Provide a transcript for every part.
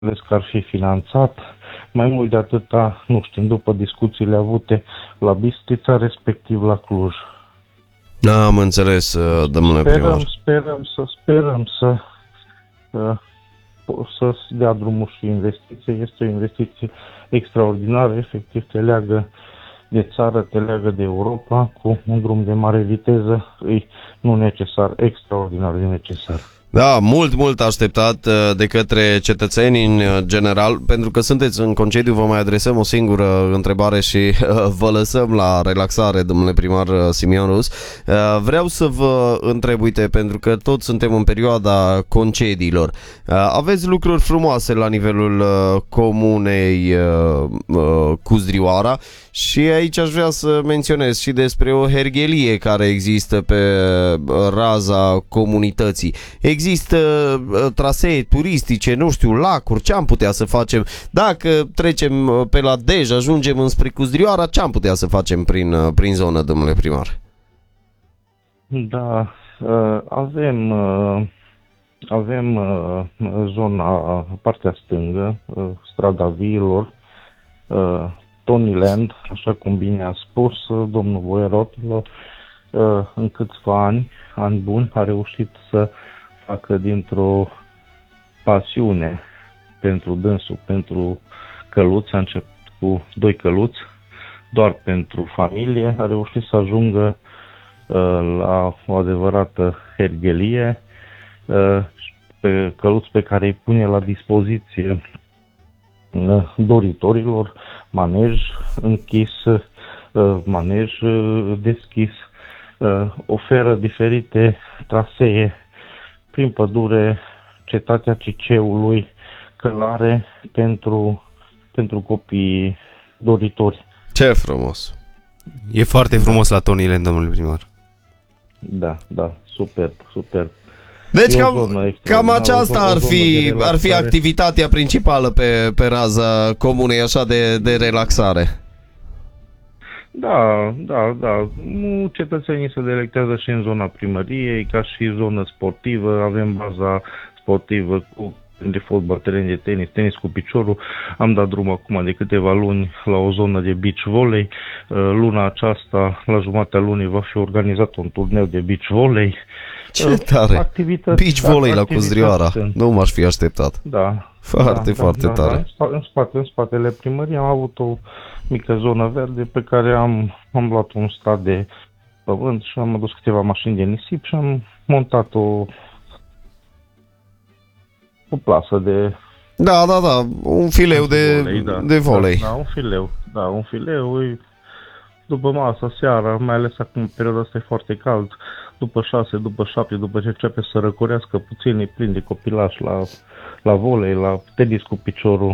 Crezi că ar fi finanțat? Mai mult de atâta, nu știm, după discuțiile avute la Bistrița, respectiv la Cluj. Am înțeles, domnule primar. Sperăm să dea drumul și investiție. Este o investiție extraordinară, efectiv te leagă de țară, te leagă de Europa cu un drum de mare viteză. E nu necesar, extraordinar de necesar. Da, mult așteptat de către cetățeni în general. Pentru că sunteți în concediu, vă mai adresăm o singură întrebare și vă lăsăm la relaxare, domnule primar Simion Rus. Vreau să vă întreb, uite, pentru că toți suntem în perioada concediilor. Aveți lucruri frumoase la nivelul comunei Cuzdrioara și aici aș vrea să menționez și despre o herghelie care există pe raza comunității. Există trasee turistice, nu știu, lacuri, ce am putea să facem? Dacă trecem pe la Dej, ajungem înspre Cuzdrioara, ce am putea să facem prin zonă, domnule primar? Da, avem zona, partea stângă, strada Viilor, Tonyland, așa cum bine a spus domnul Voierotlo, în câțiva ani buni, a reușit să facă dintr-o pasiune pentru dânsul, pentru căluți, a început cu 2 căluți, doar pentru familie, a reușit să ajungă la o adevărată herghelie, pe căluți pe care îi pune la dispoziție doritorilor, manej închis, manej deschis, oferă diferite trasee prin pădure, cetatea Ciceului, călare pentru copiii doritori. Ce frumos! E foarte frumos la Tonyland, domnule primar. Da, super. Deci cam aceasta ar fi activitatea principală pe raza comunei, așa de relaxare. Da. Cetățenii se delectează și în zona primăriei, ca și zonă sportivă. Avem baza sportivă cu de fotbal, teren de tenis cu piciorul. Am dat drum acum de câteva luni la o zonă de beach volley. Luna aceasta, la jumatea lunii, va fi organizat un turneu de beach volley. Ce tare! Beach volley la Cuzdrioara. Nu m-aș fi așteptat. Da. Foarte tare. În spatele primăriei am avut o mică zonă verde pe care am luat un stat de pământ și am adus câteva mașini de nisip și am montat o plasă de... Da, un fileu de volei. Da, un fileu. După masă, seara, mai ales acum, perioada asta e foarte cald, după 6, după 7, după ce începe să răcorească puțin, îi plin de copilași la volei, la tenis cu piciorul.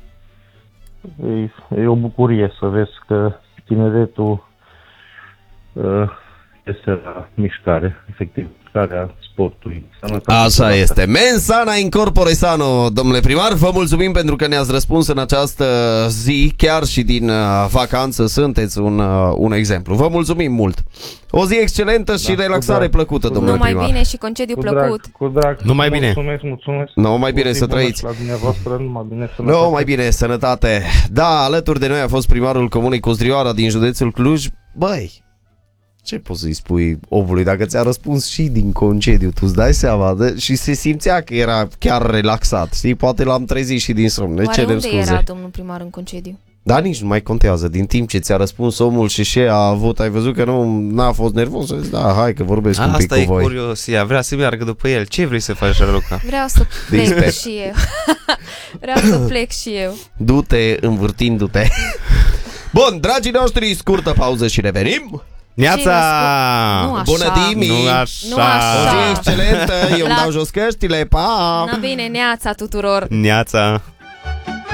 E o bucurie să vezi că tineretul este la mișcare, efectiv, mișcarea sportului. Așa este. Mens sana in corpore sano, domnule primar. Vă mulțumim pentru că ne-ați răspuns în această zi, chiar și din vacanță sunteți un exemplu. Vă mulțumim mult. O zi excelentă și relaxare plăcută, domnule primar. Numai bine și concediu plăcut. Cu drag. Numai bine. Mulțumesc. Numai bine să trăiți. Numai bine, sănătate. Da, alături de noi a fost primarul comunei Cuzdrioara din județul Cluj. Băi, ce poți să-i spui omului dacă ți-a răspuns și din concediu, tu îți dai seama? Și se simțea că era chiar relaxat, știi? Poate l-am trezit și din somn. Ne cerem scuze. Unde era domnul primar în concediu? Da, nici nu mai contează. Din timp ce ți-a răspuns omul și ce a avut, ai văzut că n-a fost nervos? Da, hai că vorbesc un pic cu voi. Asta e curios, ea vrea să meargă după el. Ce vrei să faci, Raluca? Vreau să plec și eu. Vreau să plec și eu. Du-te învârtindu-te. Bun, dragii noștri, scurtă pauză și revenim. Neața! Bună dimi! Nu așa! O zi excelentă, eu îmi dau jos căștile, pa! Na bine, neața tuturor! Neața!